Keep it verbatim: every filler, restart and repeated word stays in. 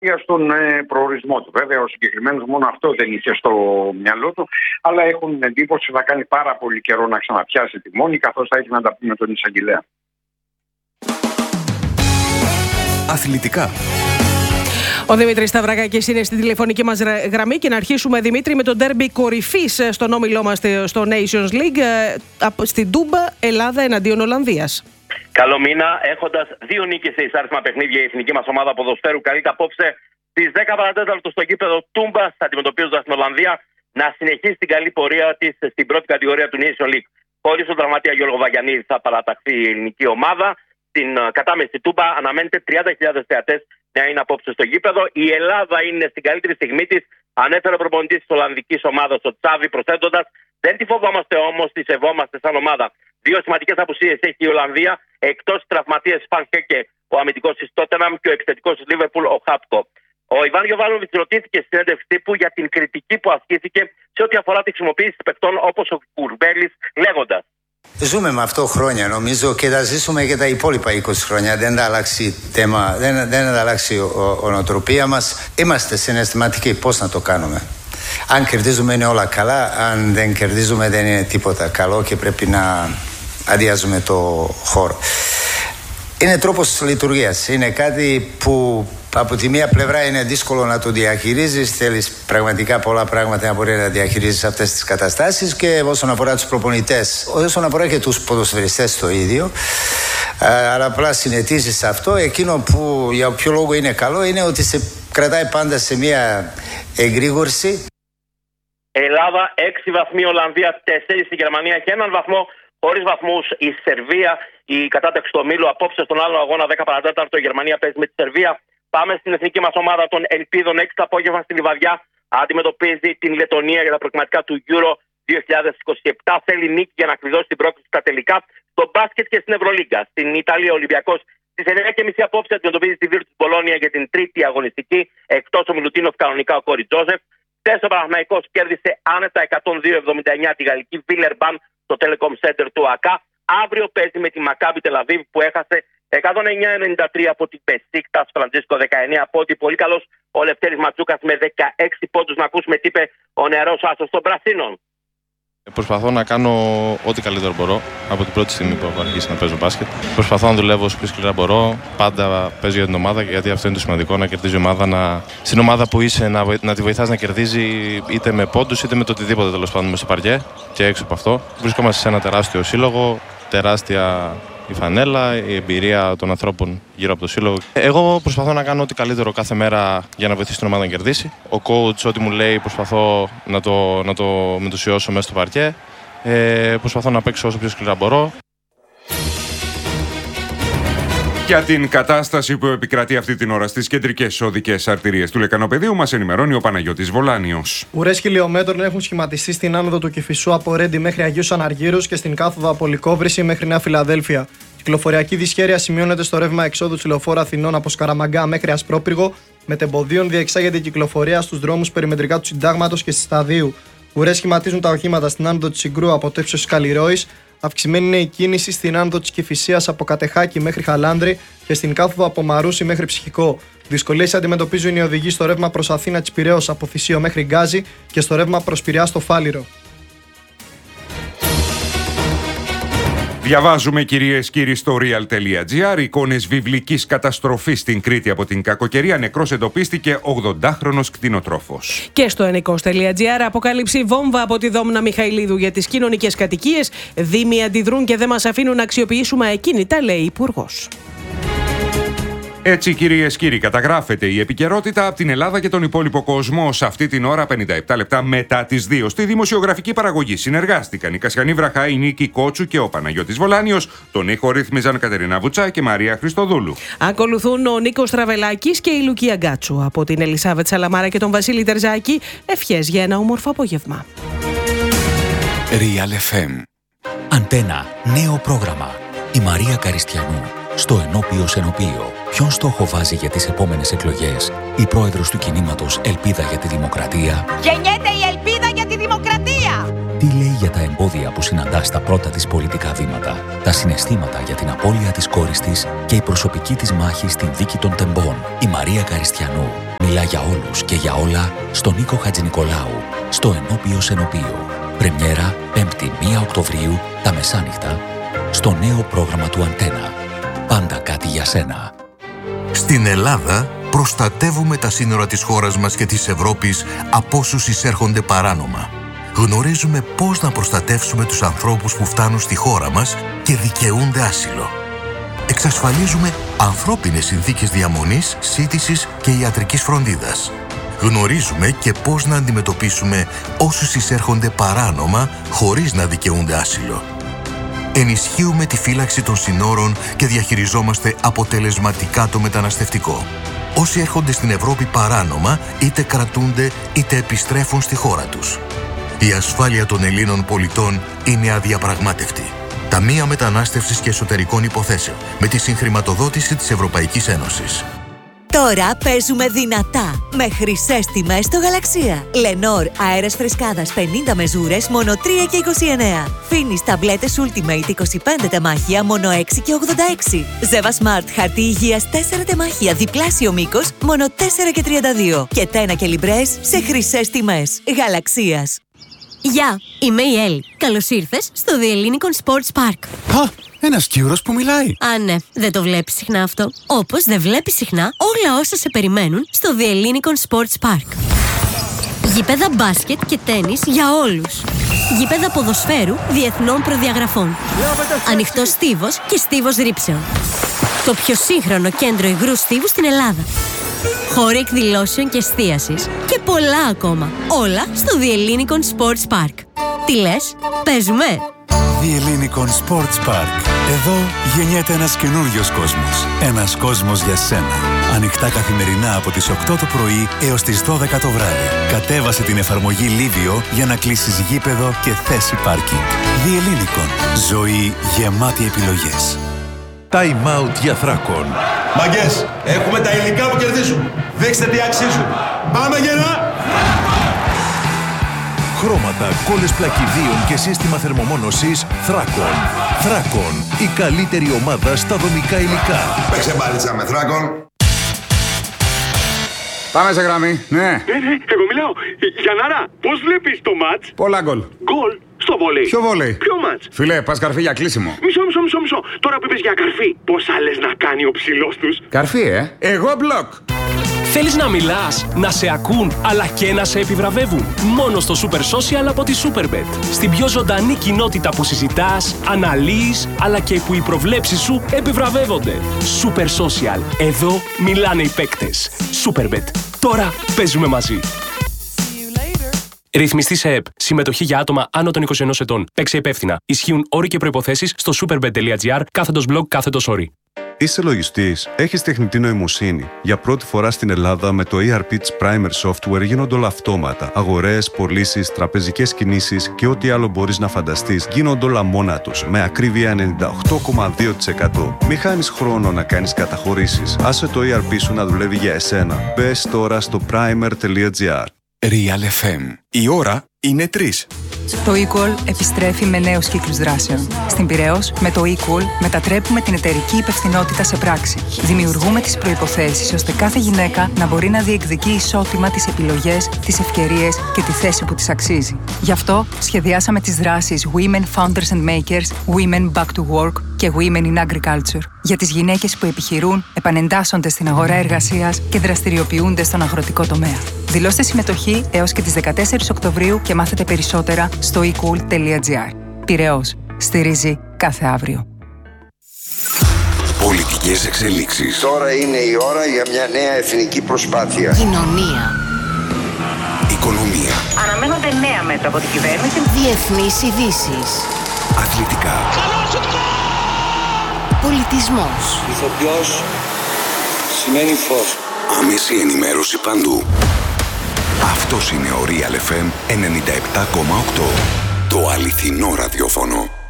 στον ε, προορισμό του. Βέβαια, ο συγκεκριμένος μόνο αυτό δεν είχε στο μυαλό του, αλλά έχουν εντύπωση ότι θα κάνει πάρα πολύ καιρό να ξαναπιάσει τη μόνη, καθώς θα έχει να τα πει με τον εισαγγελέα. Αθλητικά. Ο Δημήτρης Σταυρακάκης είναι στη τηλεφωνική μας γραμμή και να αρχίσουμε, Δημήτρη, με το ντέρμπι κορυφής στον όμιλό μας στο Nations League στην Τούμπα, Ελλάδα εναντίον Ολλανδίας. Καλό μήνα. Έχοντας δύο νίκες σε εισάριθμα παιχνίδια, η εθνική μας ομάδα ποδοσφαίρου καλείται απόψε στις δέκα παρά τέταρτο στο γήπεδο Τούμπα, αντιμετωπίζοντας την Ολλανδία, να συνεχίσει την καλή πορεία της στην πρώτη κατηγορία του Nations League. Χωρίς τον τραυματία Γιώργο Βαγιανίδη θα παραταχθεί η ελληνική ομάδα. Στην κατάμεση Τούμπα αναμένεται τριάντα χιλιάδες θεατές να είναι απόψε στο γήπεδο. Η Ελλάδα είναι στην καλύτερη στιγμή της. Ανέφερε ο προπονητής της Ολλανδικής ομάδας, ο Τσάβη, προσθέτοντας: δεν τη φοβόμαστε όμως, τη σεβόμαστε σαν ομάδα. Δύο σημαντικές απουσίες έχει η Ολλανδία, εκτός τραυματίες Φαν Χέκε, ο αμυντικός της Τότεναμ και ο επιθετικός της Λίβερπουλ, ο Χάπκο. Ο Ιβάν Γιοβάνοβιτς ρωτήθηκε στη συνέντευξη τύπου για την κριτική που ασκήθηκε σε ό,τι αφορά τη χρησιμοποίηση παιχτών όπως ο Κουρμπέλης, λέγοντας: ζούμε με αυτό χρόνια, νομίζω, και θα ζήσουμε και τα υπόλοιπα είκοσι χρόνια. Δεν θα αλλάξει θέμα, δεν, δεν θα αλλάξει η νοοτροπία μας. Είμαστε συναισθηματικοί. Πώς να το κάνουμε? Αν κερδίζουμε είναι όλα καλά, αν δεν κερδίζουμε δεν είναι τίποτα καλό και πρέπει να αδειάζουμε το χώρο. Είναι τρόπος λειτουργίας. Είναι κάτι που από τη μία πλευρά είναι δύσκολο να το διαχειρίζεις. Θέλεις πραγματικά πολλά πράγματα να μπορεί να διαχειρίζεις αυτές τις καταστάσεις, και όσον αφορά τους προπονητές, όσον αφορά και τους ποδοσφαιριστές το ίδιο. Αλλά απλά συνετίζεις αυτό. Εκείνο που για όποιο λόγο είναι καλό είναι ότι σε κρατάει πάντα σε μία εγρήγορση. Ελλάδα έξι βαθμοί, Ολλανδία τέσσερα, στη Γερμανία και έναν βαθμό. Χωρίς βαθμούς η Σερβία, η κατάταξη του ομίλου. Απόψε στον άλλο αγώνα δέκα παρά τέταρτο η Γερμανία παίζει με τη Σερβία. Πάμε στην εθνική μας ομάδα των Ελπίδων. έξι το απόγευμα στη Λιβαδιά αντιμετωπίζει την Λετωνία για τα προκριματικά του Euro δύο χιλιάδες είκοσι επτά. Θέλει νίκη για να κλειδώσει την πρόκληση στα τελικά. Στο μπάσκετ και στην Ευρωλίγκα. Στην Ιταλία ο Ολυμπιακός στις εννιά και μισή απόψε αντιμετωπίζει τη Βίρτους Μπολόνια για την τρίτη αγωνιστική. Εκτός ο Μιλουτίνοφ, κανονικά ο Κόρι Τζόζεφ. Τέσσερα ο Παναθηναϊκός κέρδισε άνετα εκατόν δύο εβδομήντα εννιά τη γαλλική Βίλερμπαν στο Telecom Center του ΑΚΑ. Αύριο παίζει με τη Μακάμπι Τελαβίβ που έχασε εκατόν εννιά ενενήντα τρία από την Πεσίκτας, Φραντζίσκο δεκαεννέα πόντι. Πολύ καλός ο Λευτέρης Ματσούκας με δεκαέξι πόντους. Να ακούσουμε τι είπε ο νεαρός άσος των Πρασίνων. Προσπαθώ να κάνω ό,τι καλύτερο μπορώ από την πρώτη στιγμή που έχω αρχίσει να παίζω μπάσκετ. Προσπαθώ να δουλεύω όσο πιο σκληρά μπορώ. Πάντα παίζω για την ομάδα, γιατί αυτό είναι το σημαντικό, να κερδίζει η ομάδα. Να... Στην ομάδα που είσαι, να, να τη βοηθάς να κερδίζει είτε με πόντους είτε με το οτιδήποτε, τέλος πάντων, στο παρκέ και έξω από αυτό. Βρισκόμαστε σε ένα τεράστιο σύλλογο, τεράστια η φανέλα, η εμπειρία των ανθρώπων γύρω από το σύλλογο. Εγώ προσπαθώ να κάνω ό,τι καλύτερο κάθε μέρα για να βοηθήσω την ομάδα να κερδίσει. Ο coach, ό,τι μου λέει, προσπαθώ να το, να το μετουσιώσω μέσα στο παρκέ. Ε, προσπαθώ να παίξω όσο πιο σκληρά μπορώ. Για την κατάσταση που επικρατεί αυτή την ώρα στις κεντρικές οδικές αρτηρίες του Λεκανοπεδίου μας ενημερώνει ο Παναγιώτης Βολάνιος. Ουρές χιλιόμετρων έχουν σχηματιστεί στην άνοδο του Κηφισού από Ρέντι μέχρι Αγίους Αναργύρους και στην κάθοδο από Λυκόβρηση μέχρι Νέα Φιλαδέλφια. Κυκλοφοριακή δυσχέρεια σημειώνεται στο ρεύμα εξόδου της λεωφόρου Αθηνών από Σκαραμαγκά μέχρι Ασπρόπυργο, μετεμποδίων διεξάγεται η κυκλοφορία στους δρόμους περιμετρικά του Συντάγματος και στη Σταδίου. Ουρές σχηματίζουν τα οχήματα στην άνοδο της Συγκρού από το ύψος της Καλλιρόης. Αυξημένη είναι η κίνηση στην άνοδο της Κηφισίας από Κατεχάκη μέχρι Χαλάνδρη και στην κάθοδο από Μαρούσι μέχρι Ψυχικό. Δυσκολίες αντιμετωπίζουν οι οδηγοί στο ρεύμα προς Αθήνα της Πειραιώς από Θησίο μέχρι Γκάζι και στο ρεύμα προς Πειραιά στο Φάληρο. Διαβάζουμε, κυρίες και κύριοι, στο real.gr εικόνες βιβλικής καταστροφής στην Κρήτη από την κακοκαιρία. Νεκρός εντοπίστηκε ογδοντάχρονος κτηνοτρόφος. Και στο ενικός.gr αποκάλυψη βόμβα από τη Δόμνα Μιχαηλίδου για τις κοινωνικές κατοικίες. Δήμοι αντιδρούν και δεν μας αφήνουν να αξιοποιήσουμε ακίνητα, λέει υπουργός. Έτσι, κυρίες και κύριοι, καταγράφεται η επικαιρότητα από την Ελλάδα και τον υπόλοιπο κόσμο. Σε αυτή την ώρα, πενήντα επτά λεπτά μετά τις δύο. Στη δημοσιογραφική παραγωγή συνεργάστηκαν η Κασιανή Βραχά, η Νίκη Κότσου και ο Παναγιώτης Βολάνιος. Τον ήχο ρύθμιζαν Κατερίνα Βουτσά και Μαρία Χριστοδούλου. Ακολουθούν ο Νίκος Τραβελάκης και η Λουκία Γκάτσου. Από την Ελισάβετ Σαλαμάρα και τον Βασίλη Τερζάκη, ευχές για ένα όμορφο απόγευμα. Real εφ εμ. Αντένα. Νέο πρόγραμμα. Η Μαρία Καριστιανού. Στο ενώπιο Σενοπείο. Ποιον στόχο βάζει για τις επόμενες εκλογές η πρόεδρος του κινήματος Ελπίδα για τη Δημοκρατία? Γεννιέται η ελπίδα για τη δημοκρατία! Τι λέει για τα εμπόδια που συναντά στα πρώτα της πολιτικά βήματα, τα συναισθήματα για την απώλεια της κόρης της και η προσωπική της μάχη στην δίκη των τεμπών? Η Μαρία Καριστιανού. Μιλά για όλους και για όλα στον Νίκο Χατζηνικολάου, στο Ενώπιος Ενωπείο. Πρεμιέρα πέμπτη πρώτη Οκτωβρίου τα μεσάνυχτα στο νέο πρόγραμμα του Αντένα. Πάντα κάτι για σένα. Στην Ελλάδα προστατεύουμε τα σύνορα της χώρας μας και της Ευρώπης από όσους εισέρχονται παράνομα. Γνωρίζουμε πώς να προστατεύσουμε τους ανθρώπους που φτάνουν στη χώρα μας και δικαιούνται άσυλο. Εξασφαλίζουμε ανθρώπινες συνθήκες διαμονής, σύντησης και ιατρικής φροντίδας. Γνωρίζουμε και πώς να αντιμετωπίσουμε όσους εισέρχονται παράνομα χωρίς να δικαιούνται άσυλο. Ενισχύουμε τη φύλαξη των συνόρων και διαχειριζόμαστε αποτελεσματικά το μεταναστευτικό. Όσοι έρχονται στην Ευρώπη παράνομα, είτε κρατούνται είτε επιστρέφουν στη χώρα τους. Η ασφάλεια των Ελλήνων πολιτών είναι αδιαπραγμάτευτη. Ταμεία Μετανάστευσης και Εσωτερικών Υποθέσεων, με τη συγχρηματοδότηση της Ευρωπαϊκής Ένωσης. Τώρα παίζουμε δυνατά με χρυσές τιμές στο Γαλαξία. Lenor αέρας φρεσκάδας πενήντα μεζούρες μόνο τρία και είκοσι εννέα. Φίνις ταμπλέτες Ultimate είκοσι πέντε τεμάχια μόνο έξι και ογδόντα έξι. Ζεύα Smart χαρτί υγείας τέσσερα τεμάχια διπλάσιο μήκος μόνο τέσσερα και τριάντα δύο. Και τένα και λιμπρές σε χρυσές τιμές. Γαλαξίας. Γεια, είμαι η Έλλη. Καλώς ήρθες στο The Ellinikon Sports Park. Α, ένας Κύρος που μιλάει. Α, ναι, δεν το βλέπεις συχνά αυτό. Όπως δεν βλέπεις συχνά όλα όσα σε περιμένουν στο The Ellinikon Sports Park. Γήπεδα μπάσκετ και τένις για όλους. Γήπεδα ποδοσφαίρου διεθνών προδιαγραφών. Ανοιχτός στίβος και στίβος ρήψεων. Το πιο σύγχρονο κέντρο υγρού στίβου στην Ελλάδα. Χώροι εκδηλώσεων και εστίασης και πολλά ακόμα. Όλα στο The Ellinikon Sports Park. Τι λες, παίζουμε? The Ellinikon Sports Park. Εδώ γεννιέται ένας καινούριος κόσμος. Ένας κόσμος για σένα. Ανοιχτά καθημερινά από τις οκτώ το πρωί έως τις δώδεκα το βράδυ. Κατέβασε την εφαρμογή Livio για να κλείσεις γήπεδο και θέση πάρκινγκ. The Ellinikon. Ζωή γεμάτη επιλογές. Time out για Θράκον. Μαγκές, έχουμε τα υλικά που κερδίζουν. Δείξτε τι αξίζουν. Πάμε γερά! Χρώματα, κόλλες πλακιδίων και σύστημα θερμομόνωσης Θράκον. Θράκον, η καλύτερη ομάδα στα δομικά υλικά. Παίξε μπάλιτσα με Θράκον. Πάμε σε γραμμή, ναι. Ναι, ναι, εγώ μιλάω. Γιαννάρα, πώς βλέπεις το μάτς? Πολλά γκολ. Γκολ στο βόλεϊ. Ποιο βόλεϊ? Ποιο μάτς? Φιλέ, πας καρφί για κλείσιμο. Μισό, μισό, μισό, μισό. Τώρα που είπες για καρφί, πόσα λες να κάνει ο ψηλός τους? Καρφί, ε. Εγώ μπλοκ. Θέλεις να μιλάς, να σε ακούν, αλλά και να σε επιβραβεύουν? Μόνο στο Super Social από τη Superbet. Στην πιο ζωντανή κοινότητα που συζητάς, αναλύεις, αλλά και που οι προβλέψεις σου επιβραβεύονται. Super Social. Εδώ μιλάνε οι παίκτες. Superbet. Τώρα παίζουμε μαζί. Ρυθμιστή σε ΕΠ. Συμμετοχή για άτομα άνω των είκοσι ενός ετών. Παίξε υπεύθυνα. Ισχύουν όροι και προϋποθέσεις στο superbet.gr κάθετος blog κάθετος όροι. Είσαι λογιστής, έχεις τεχνητή νοημοσύνη. Για πρώτη φορά στην Ελλάδα με το ι αρ πι της Primer Software γίνονται όλα αυτόματα. Αγορές, πωλήσεις, τραπεζικές κινήσεις και ό,τι άλλο μπορείς να φανταστείς γίνονται όλα μόνα τους, με ακρίβεια ενενήντα οκτώ κόμμα δύο τοις εκατό. Μη χάνεις χρόνο να κάνεις καταχωρήσεις. Άσε το ι αρ πι σου να δουλεύει για εσένα. Μπες τώρα στο primer.gr. Real εφ εμ. Η ώρα είναι τρεις. Το eQual επιστρέφει με νέους κύκλους δράσεων. Στην Πειραιώς, με το eQual μετατρέπουμε την εταιρική υπευθυνότητα σε πράξη. Δημιουργούμε τις προϋποθέσεις ώστε κάθε γυναίκα να μπορεί να διεκδικεί ισότιμα τις επιλογές, τις ευκαιρίες και τη θέση που της αξίζει. Γι' αυτό σχεδιάσαμε τις δράσεις Women Founders and Makers, Women Back to Work και Women in Agriculture για τις γυναίκες που επιχειρούν, επανεντάσσονται στην αγορά εργασίας και δραστηριοποιούνται στον αγροτικό τομέα. Δηλώστε συμμετοχή έως και τις δεκατέσσερις Οκτωβρίου και μάθετε περισσότερα στο ecool.gr. Πειραιώς. Στηρίζει κάθε αύριο. Πολιτικές εξελίξεις. Τώρα είναι η ώρα για μια νέα εθνική προσπάθεια. Κοινωνία. Οικονομία. Αναμένονται νέα μέτρα από την κυβέρνηση. Διεθνείς ειδήσεις. Αθλητικά. Πολιτισμός. Ηθοποιός σημαίνει φως. Άμεση ενημέρωση παντού. Αυτός είναι ο Real εφ εμ ενενήντα επτά κόμμα οκτώ. Το αληθινό ραδιόφωνο.